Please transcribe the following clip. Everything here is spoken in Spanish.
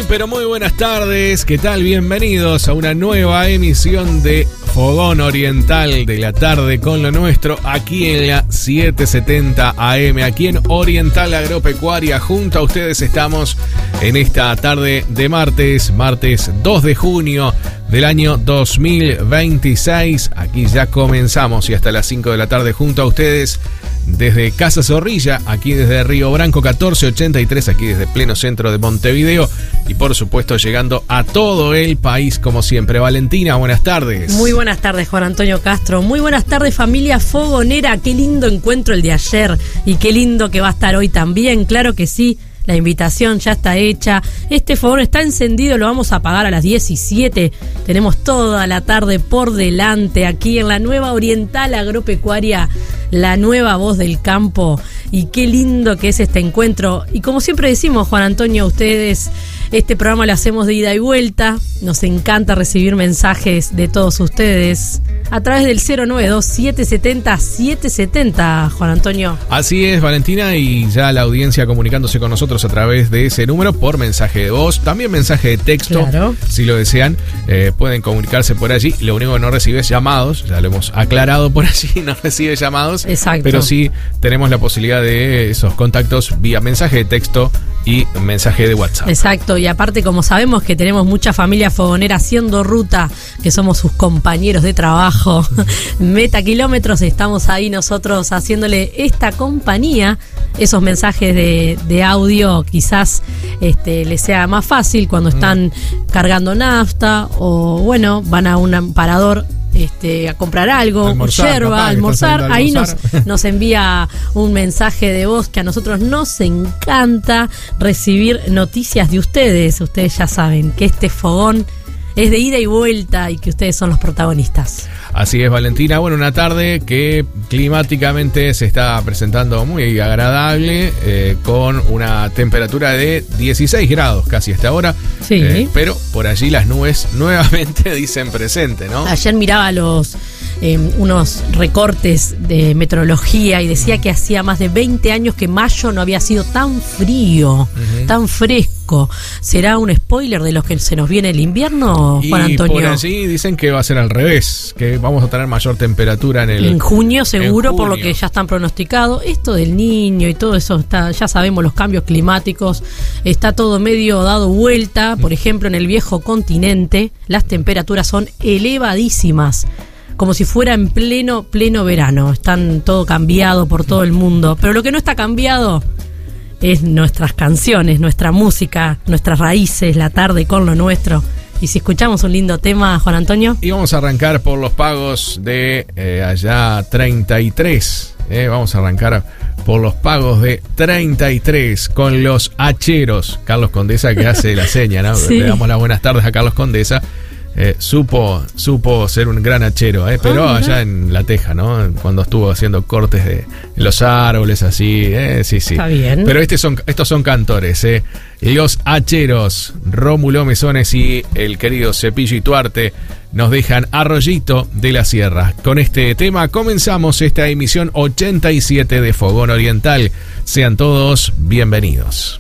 pero muy buenas tardes. ¿Qué tal? Bienvenidos a una nueva emisión de Fogón Oriental de la tarde con lo nuestro, aquí en la 770 AM, aquí en Oriental Agropecuaria. Junto a ustedes estamos en esta tarde de martes 2 de junio del año 2026. Aquí ya comenzamos y hasta las 5 de la tarde junto a ustedes desde Casa Zorrilla, aquí desde Río Branco 1483, aquí desde pleno centro de Montevideo y por supuesto llegando a todo el país como siempre. Valentina, buenas tardes. Muy buenas tardes, Juan Antonio Castro. Muy buenas tardes, familia fogonera. Qué lindo encuentro el de ayer y qué lindo que va a estar hoy también, claro que sí. La invitación ya está hecha. Este fogón está encendido, lo vamos a apagar a las 17. Tenemos toda la tarde por delante aquí en la nueva Oriental Agropecuaria, la nueva voz del campo. Y qué lindo que es este encuentro. Y como siempre decimos, Juan Antonio, ustedes, este programa lo hacemos de ida y vuelta. Nos encanta recibir mensajes de todos ustedes a través del 092-770-770, Juan Antonio. Así es, Valentina, y ya la audiencia comunicándose con nosotros a través de ese número por mensaje de voz, también mensaje de texto, claro. Si lo desean, pueden comunicarse por allí. Lo único que no recibe es llamados, ya lo hemos aclarado por allí, no recibe llamados. Exacto. Pero sí tenemos la posibilidad de esos contactos vía mensaje de texto y mensaje de WhatsApp. Exacto, y aparte como sabemos que tenemos mucha familia fogonera haciendo ruta, que somos sus compañeros de trabajo, meta kilómetros, estamos ahí nosotros haciéndole esta compañía. Esos mensajes de audio quizás les sea más fácil cuando están cargando nafta o bueno, van a un parador a comprar algo, yerba, almorzar, ahí nos envía un mensaje de voz que a nosotros nos encanta recibir noticias de ustedes. Ustedes ya saben que este fogón es de ida y vuelta y que ustedes son los protagonistas. Así es, Valentina. Bueno, una tarde que climáticamente se está presentando muy agradable, con una temperatura de 16 grados casi hasta ahora. Sí. Pero por allí las nubes nuevamente dicen presente, ¿no? Ayer miraba unos recortes de meteorología y decía que hacía más de 20 años que mayo no había sido tan frío, tan fresco. ¿Será un spoiler de los que se nos viene el invierno, Juan Antonio? Y por allí dicen que va a ser al revés, que vamos a tener mayor temperatura en junio seguro, por lo que ya están pronosticados. Esto del Niño y todo eso, ya sabemos, los cambios climáticos, está todo medio dado vuelta. Por ejemplo, en el viejo continente las temperaturas son elevadísimas, como si fuera en pleno verano. Están todo cambiado por todo el mundo. Pero lo que no está cambiado es nuestras canciones, nuestra música, nuestras raíces, la tarde con lo nuestro. Y si escuchamos un lindo tema, Juan Antonio. Y vamos a arrancar por los pagos de allá 33. Vamos a arrancar por los pagos de 33 con los hacheros. Carlos Condesa, que hace la seña, ¿no? Sí. Le damos las buenas tardes a Carlos Condesa. Supo ser un gran hachero, pero allá en La Teja, ¿no? Cuando estuvo haciendo cortes de los árboles, así, sí. Está bien. Pero estos son cantores, Los hacheros, Rómulo Mesones y el querido Cepillo y Tuarte nos dejan Arroyito de la Sierra. Con este tema comenzamos esta emisión 87 de Fogón Oriental. Sean todos bienvenidos.